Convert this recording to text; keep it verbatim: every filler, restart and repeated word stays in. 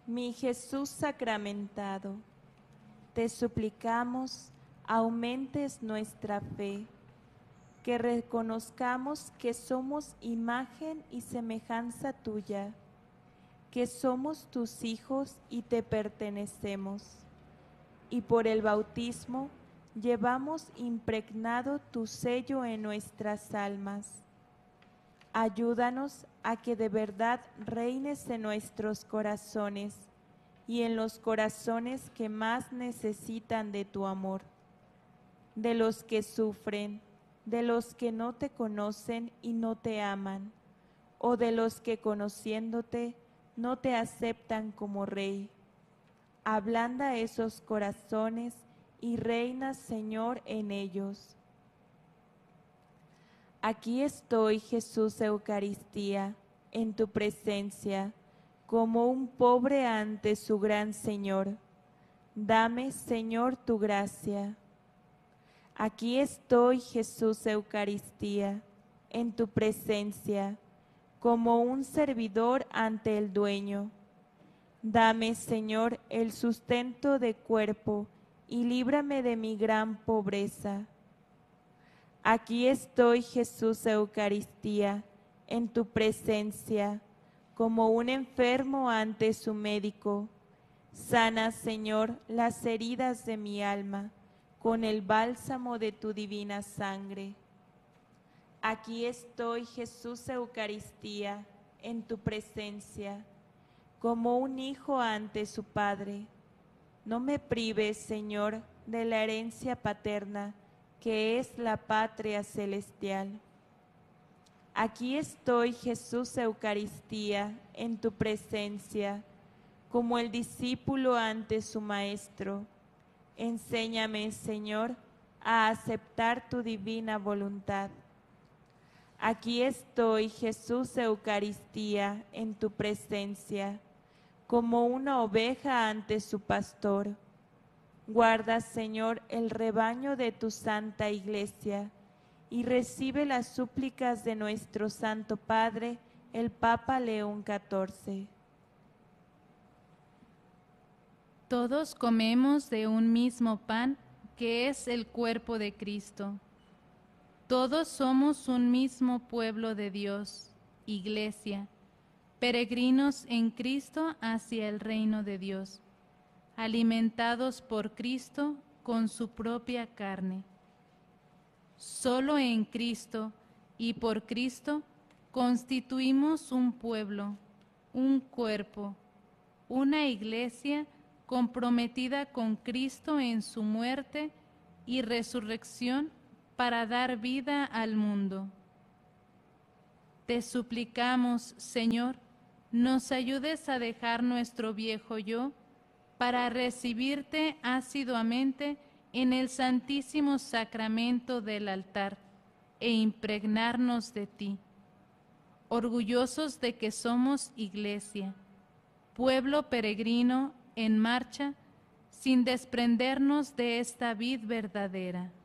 Mi Jesús sacramentado, te suplicamos, aumentes nuestra fe, que reconozcamos que somos imagen y semejanza tuya, que somos tus hijos y te pertenecemos, y por el bautismo llevamos impregnado tu sello en nuestras almas. Ayúdanos a que de verdad reines en nuestros corazones y en los corazones que más necesitan de tu amor, de los que sufren, de los que no te conocen y no te aman, o de los que conociéndote no te aceptan como Rey. Ablanda esos corazones y reina, Señor, en ellos. Aquí estoy, Jesús Eucaristía, en tu presencia, como un pobre ante su gran Señor. Dame, Señor, tu gracia. Aquí estoy, Jesús Eucaristía, en tu presencia, como un servidor ante el dueño. Dame, Señor, el sustento de cuerpo y líbrame de mi gran pobreza. Aquí estoy, Jesús Eucaristía, en tu presencia, como un enfermo ante su médico. Sana, Señor, las heridas de mi alma, con el bálsamo de tu divina sangre. Aquí estoy, Jesús Eucaristía, en tu presencia, como un hijo ante su padre. No me prives, Señor, de la herencia paterna, que es la patria celestial. Aquí estoy, Jesús Eucaristía, en tu presencia, como el discípulo ante su maestro. Enséñame, Señor, a aceptar tu divina voluntad. Aquí estoy, Jesús Eucaristía, en tu presencia, como una oveja ante su pastor. Guarda, Señor, el rebaño de tu santa Iglesia y recibe las súplicas de nuestro Santo Padre, el Papa León catorce. Todos comemos de un mismo pan, que es el cuerpo de Cristo. Todos somos un mismo pueblo de Dios, Iglesia, peregrinos en Cristo hacia el reino de Dios, alimentados por Cristo con su propia carne. Solo en Cristo y por Cristo constituimos un pueblo, un cuerpo, una iglesia comprometida con Cristo en su muerte y resurrección para dar vida al mundo. Te suplicamos, Señor, nos ayudes a dejar nuestro viejo yo para recibirte asiduamente en el santísimo sacramento del altar e impregnarnos de ti, orgullosos de que somos iglesia, pueblo peregrino en marcha, sin desprendernos de esta vid verdadera.